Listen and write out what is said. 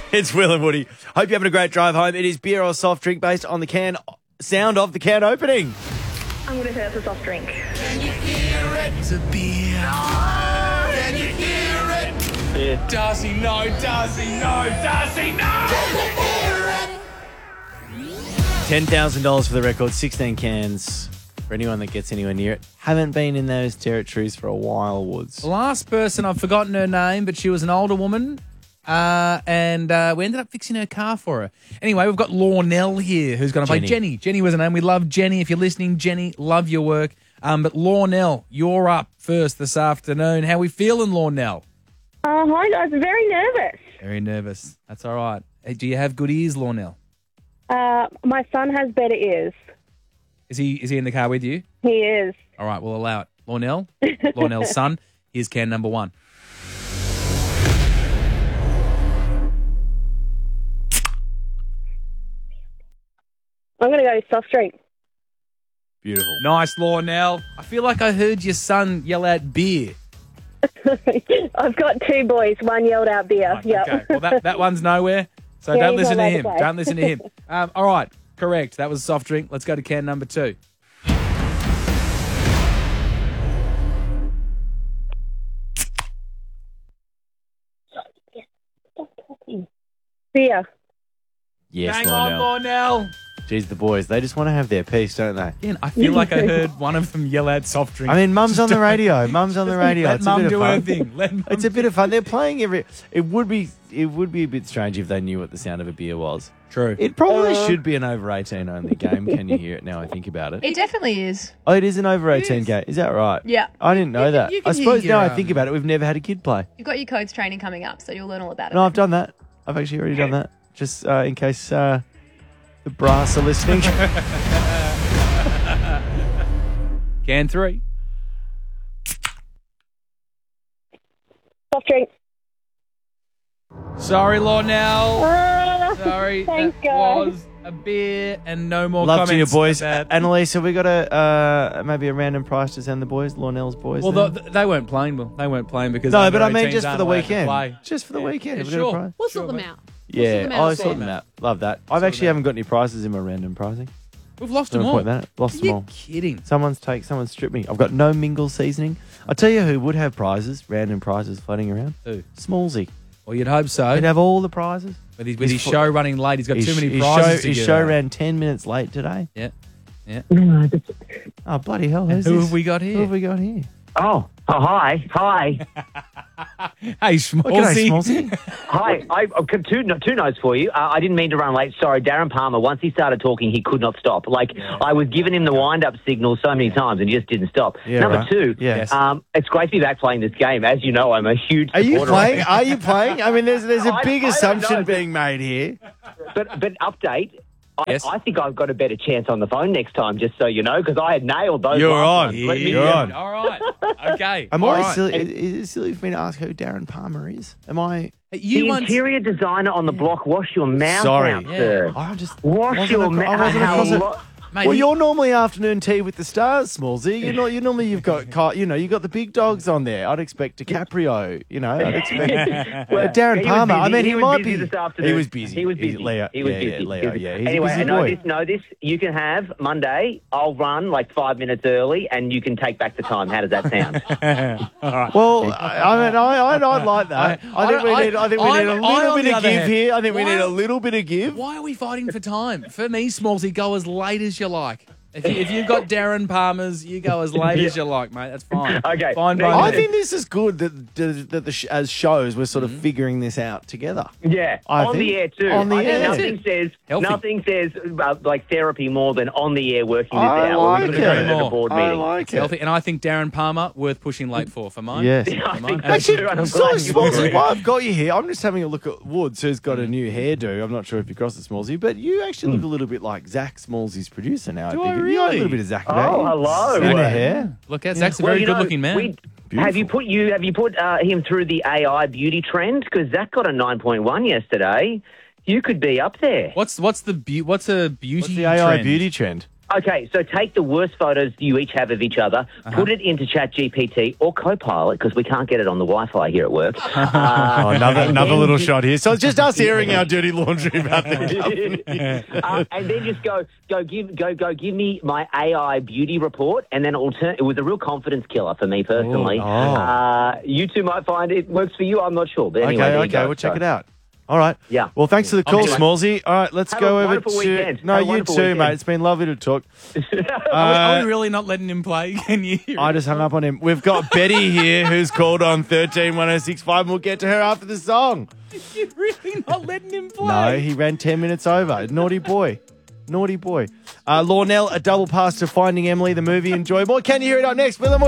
It's Will and Woody. Hope you're having a great drive home. It is beer or soft drink based on the sound of the can opening. I'm going to say it's a soft drink. Can you hear it? It's a beer. Can you hear it? Yeah. Darcy, no. Darcy, no. Darcy, no. Can you hear it? $10,000 for the record, 16 cans for anyone that gets anywhere near it. Haven't been in those territories for a while, Woods. The last person, I've forgotten her name, but she was an older woman. And we ended up fixing her car for her. Anyway, we've got Lornell here who's going to play Jenny. Jenny was her name. We love Jenny. If you're listening, Jenny, love your work. But Lornell, you're up first this afternoon. How we feeling, Lornell? Hi, guys. Very nervous. Very nervous. That's all right. Hey, do you have good ears, Lornell? My son has better ears. Is he in the car with you? He is. All right, we'll allow it. Lornell's son, here's can number 1. I'm going to go soft drink. Beautiful. Nice, Lornell. I feel like I heard your son yell out beer. I've got 2 boys. One yelled out beer. Right, Yep. Okay, well, that one's nowhere, so Yeah, don't he's listen to not allowed him. to play. Don't listen to him. All right, correct. That was a soft drink. Let's go to can number 2. Beer. Yes, Hang Lornell. on, Lornell. Jeez, the boys, they just want to have their piece, don't they? Again, I feel like I heard one of them yell out soft drink. I mean, Mum's on the radio. Mum's on the radio. Let It's a Mum bit do of her fun. thing. Let Mum It's a bit of fun. They're playing It would be a bit strange if they knew what the sound of a beer was. True. It probably should be an over 18 only game. Can you hear it now? I think about it. It definitely is. Oh, it is an over 18 game. Is that right? Yeah. I didn't know that. you can I suppose hear now I your, think about it, we've never had a kid play. You've got your codes training coming up, so you'll learn all about it. No, I've done that. I've actually already done that. Just in case the brass are listening. Can 3. Soft drink. Sorry, Lornell. Sorry. Thanks, that guys. was a beer and no more Love to you, comments. boys. about- Annalise, have we got maybe a random prize to send the boys? Lornell's boys? Well, then? they weren't playing. Well, they weren't playing because No, under but I mean 18s just for aren't the allowed to weekend. play. Just for the weekend. Yeah, Have we got a sure. prize? We'll Sure, sort them mate. out. Yeah, them out. I sort them out. Love that. I actually haven't got any prizes in my random prizing. We've lost Don't them all. point that. Lost them You're all. kidding. Someone's stripped me. I've got no mingle seasoning. I'll tell you who would have prizes, random prizes floating around. Who? Smallsy. Well, you'd hope so. He'd have all the prizes. With his show running late, he's got too many His prizes His to show give out. ran 10 minutes late today. Yeah. Yeah. Oh, bloody hell. Who's Who this? have we got Who here? have we got here? Oh, hi. Hey, Schmaltzy. G'day, Smallsy. Hi. I've got two notes for you. I didn't mean to run late. Sorry, Darren Palmer, once he started talking, he could not stop. Like, I was giving him the wind-up signal so many times, and he just didn't stop. Yeah, Number right. two, Yes. it's great to be back playing this game. As you know, I'm a huge Are you supporter playing? of it. Are you playing? I mean, there's a big I don't assumption know. being made here. But Yes. update, I think I've got a better chance on the phone next time, just so you know, because I had nailed those You're last on. ones. Let me You're know. on. All right. Okay. Am All I right. silly? Is it silly for me to ask who Darren Palmer is? Am I? You The once... interior designer on the block, wash your mouth Sorry. out, sir. I just Wash wasn't your I mouth. wasn't across it. Mate, Well, he- you're normally afternoon tea with the stars, Smallsy. You normally you've got you got the big dogs on there. I'd expect DiCaprio. I'd expect Darren he was Palmer. I busy. mean, he was might busy be. this afternoon. He was busy. He was busy. Leo. He was yeah, busy. Leo. Yeah, he's Anyway, a busy boy. know this. You can have Monday. I'll run like 5 minutes early, and you can take back the time. How does that sound? Well, I mean, I'd like that. I think we need a on little the bit of other give hand, here. I think we why- need a little bit of give. Why are we fighting for time? For me, Smallsy, go as late as you like. If you've got Darren Palmer's, you go as late as you like, mate. That's fine. Okay. Fine by I me. think this is good that as shows we're sort of figuring this out together. Yeah, I on think- the air too. on the I think air. nothing says Healthy. like therapy more than on the air working this I out. like We're gonna go it. to the board I meeting. like It's it. healthy. And I think Darren Palmer, worth pushing late for mine. Yes. I For think mine. so too, Actually, and I'm so glad you Smallsy, agree. while I've got you here, I'm just having a look at Woods, who's got a new hairdo. I'm not sure if you crossed the Smallsy, but you actually look a little bit like Zach Smallsy's producer now. Do think. I You got a really? little bit of Zach. Oh, hello. In the hair. Look, Zach's a Well, very you know, good-looking man. Have you put him through the AI beauty trend? Because Zach got a 9.1 yesterday. You could be up there. What's a beauty What's the AI trend? beauty trend? Okay, so take the worst photos you each have of each other, put it into ChatGPT or Copilot, because we can't get it on the Wi-Fi here at work. Another little shot here. So it's just us airing our dirty laundry about the company. And then just go give me my AI beauty report, and then it was a real confidence killer for me personally. You two might find it works for you. I'm not sure, but anyway, there you go. We'll check it out. All right. Yeah. Well, thanks for the call, Anyway. Smallsy. All right, let's Have go a over wonderful to. weekend. No, Have a you wonderful too, weekend. mate. It's been lovely to talk. Are we really not letting him play? Can you hear I it? just hung up on him. We've got Betty here who's called on 131065, and we'll get to her after the song. You're really not letting him play? No, he ran 10 minutes over. Naughty boy. Naughty boy. Lornell, a double pass to Finding Emily, the movie. Enjoyable. Can you hear it up next? With